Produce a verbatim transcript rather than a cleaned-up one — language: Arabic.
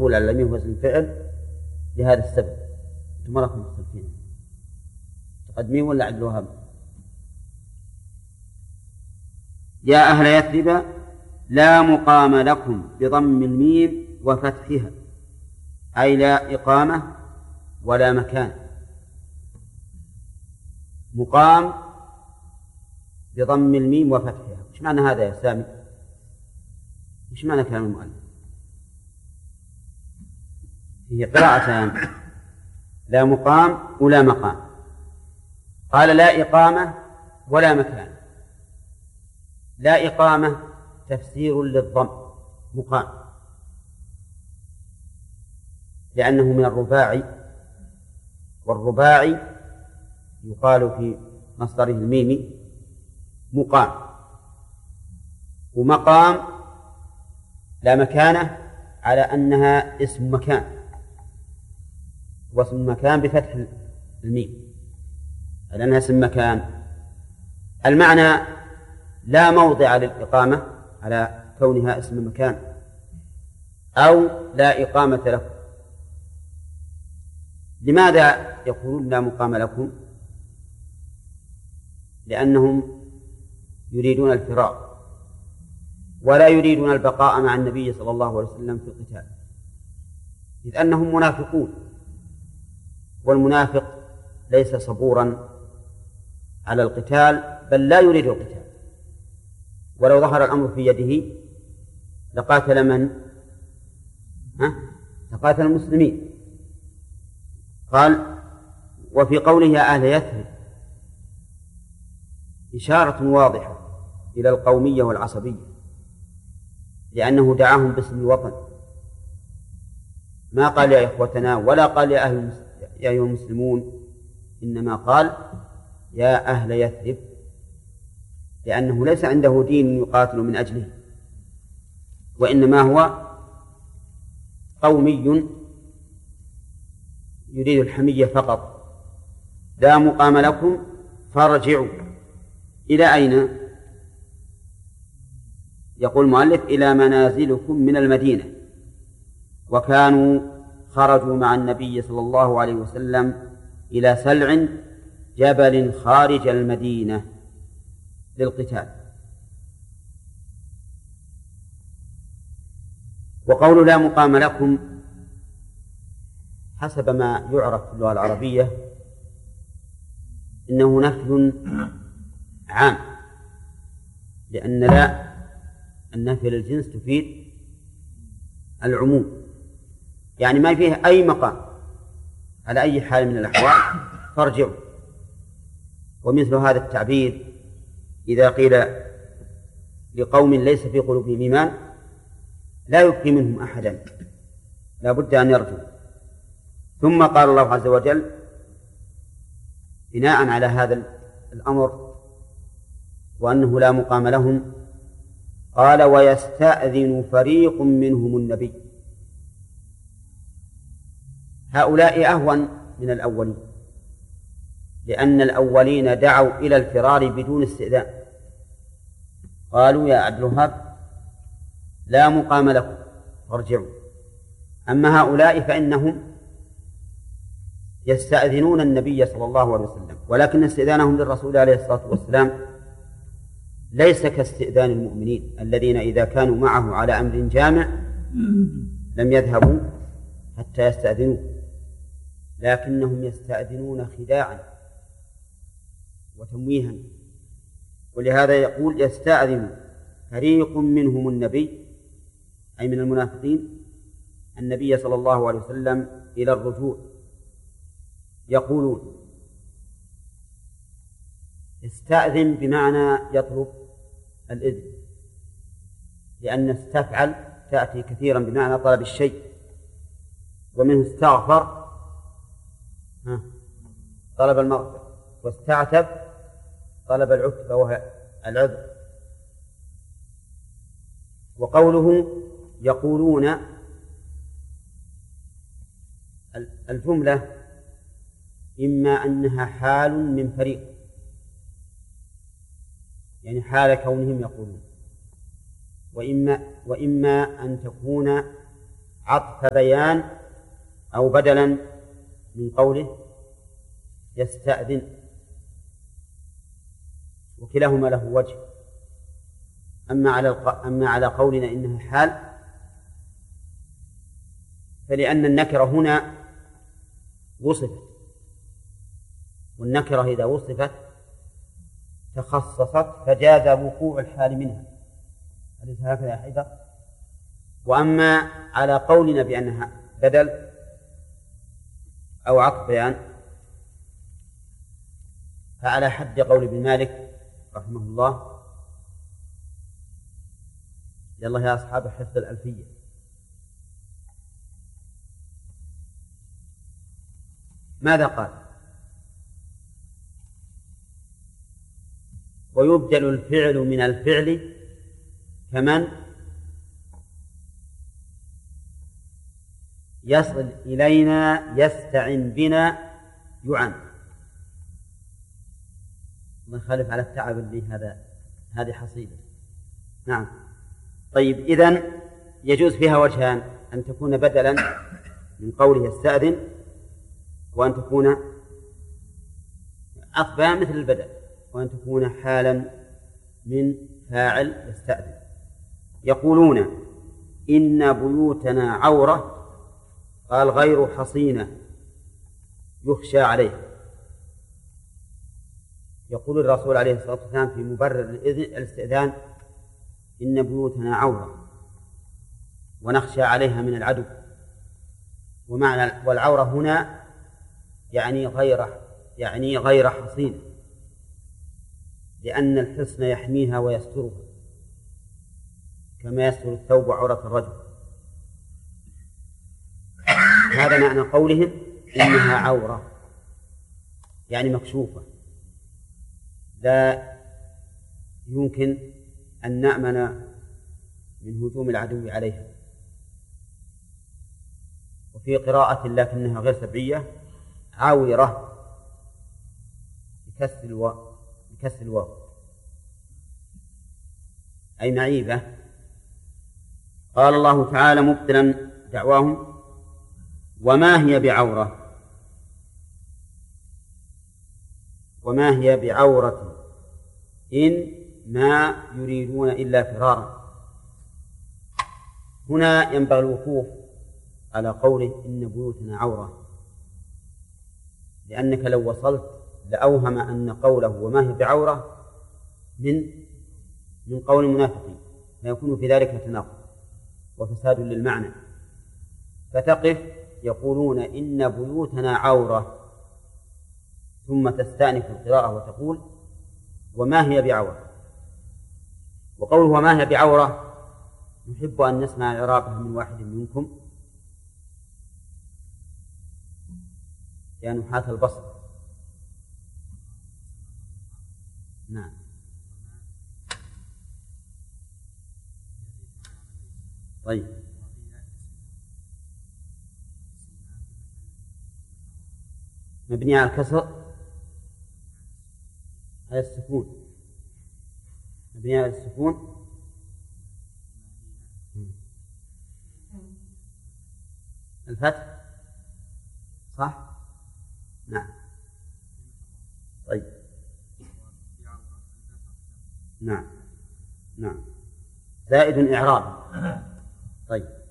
المفعول على لم يوزن فعل لهذا السبب. أنتم راكم مختلفين، تقدمين ولا عبد الوهاب؟ يا أهل يثرب لا مقام لكم بضم الميم وفتحها، أي لا إقامة ولا مكان. مقام بضم الميم وفتحها، وش معنى هذا يا سامي؟ وش معنى كلام المؤلف؟ هي قراءتان، لا مقام ولا مقام. قال لا إقامة ولا مكان. لا إقامة تفسير للضم مقام، لأنه من الرباعي، والرباعي يقال في مصدره الميمي مقام. ومقام لا مكانة على أنها اسم مكان، واسم مكان بفتح الميم على أنها اسم مكان. المعنى لا موضع للإقامة على كونها اسم مكان، أو لا إقامة لكم. لماذا يقولون لا مقام لكم؟ لأنهم يريدون الفرار ولا يريدون البقاء مع النبي صلى الله عليه وسلم في القتال، إذ أنهم منافقون، والمنافق ليس صبورا على القتال، بل لا يريد القتال. ولو ظهر الأمر في يده لقاتل من؟ ها؟ لقاتل المسلمين. قال وفي قوله يا أهل يثرب إشارة واضحة إلى القومية والعصبية، لأنه دعاهم باسم الوطن، ما قال يا إخوتنا ولا قال يا أهل يا أيها المسلمون، إنما قال يا أهل يثرب، لأنه ليس عنده دين يقاتل من أجله، وإنما هو قومي يريد الحمية فقط. لا مقام لكم فارجعوا. إلى أين؟ يقول المؤلف إلى منازلكم من المدينة. وكانوا خرجوا مع النبي صلى الله عليه وسلم إلى سلع جبل خارج المدينة للقتال. وقول لا مقام لكم حسب ما يعرف في اللغة العربية إنه نفي عام، لأن لا النفي للجنس تفيد العموم، يعني ما فيه أي مقام على أي حال من الأحوال فارجعوا. ومثل هذا التعبير إذا قيل لقوم ليس في قلوبهم إيمان لا يبقي منهم أحدا، لا بد أن يرجعوا. ثم قال الله عز وجل بناء على هذا الأمر وأنه لا مقام لهم، قال ويستأذن فريق منهم النبي. هؤلاء أهون من الأولين، لأن الأولين دعوا إلى الفرار بدون استئذان، قالوا يا عبد الوهاب لا مقام لكم فارجعوا. أما هؤلاء فإنهم يستأذنون النبي صلى الله عليه وسلم، ولكن استئذانهم للرسول عليه الصلاة والسلام ليس كاستئذان المؤمنين الذين إذا كانوا معه على أمر جامع لم يذهبوا حتى يستأذنوه، لكنهم يستأذنون خداعا وتمويها. ولهذا يقول يستأذن فريق منهم النبي، أي من المنافقين، النبي صلى الله عليه وسلم إلى الرجوع، يقولون استأذن بمعنى يطلب الإذن، لأن استفعل تأتي كثيرا بمعنى طلب الشيء، ومنه استغفر طلب المغفرة، واستعتب طلب العتبة وهي العذر. وقوله يقولون الجملة إما أنها حال من فريق، يعني حال كونهم يقولون، وإما, وإما أن تكون عطف بيان أو بدلا من قوله يستأذن، وكلاهما له وجه. أما على أما على قولنا إنها حال، فلأن النكرة هنا وصفت، والنكرة إذا وصفت تخصصت فجاز وقوع الحال منها، أليس هكذا يا حيدر؟ وأما على قولنا بأنها بدل أو عطف بيان فعلى حد قول ابن مالك رحمه الله. يلا يا أصحاب حفظ الألفية. ماذا قال؟ ويبدل الفعل من الفعل كمن يصل إلينا يستعن بنا يعن. الله يخالف على التعب اللي هذا هذه حصيلة. نعم. طيب، إذن يجوز فيها وجهان: أن تكون بدلا من قوله يستأذن، وأن تكون عطفا مثل البدل، وأن تكون حالا من فاعل يستأذن. يقولون إن بيوتنا عورة، قال غير حصينة يخشى عليه. يقول الرسول عليه الصلاة والسلام في مبرر الاستئذان: إن بيوتنا عورة ونخشى عليها من العدو. ومعنى والعورة هنا يعني غير يعني غير حصينة، لأن الحصن يحميها ويسترها كما يستر الثوب عورة الرجل. هذا معنى قولهم إنها عورة، يعني مكشوفة لا يمكن أن نأمن من هجوم العدو عليها. وفي قراءة لكنها غير سبعية عاورة بكسر الواو بكسر الواو أي معيبة. قال الله تعالى مبطلا دعواهم: وما هي بعورة وما هي بعورة إن ما يريدون إلا فرارا. هنا ينبغي الوقوف على قوله إن بيوتنا عورة، لأنك لو وصلت لأوهم أن قوله وما هي بعورة من من قول المنافقين، فيكون في ذلك تناقض وفساد للمعنى. فتقف يقولون إن بيوتنا عورة، ثم تستأنف القراءة وتقول وما هي بعورة. وقوله وما هي بعورة نحب أن نسمع إعرابها من واحد منكم يا نحاة البصر. نعم. طيب، مبني على الكسر على السكون، مبني على السكون. الفتح صح؟ نعم. طيب، نعم نعم، زائد إعراب. طيب.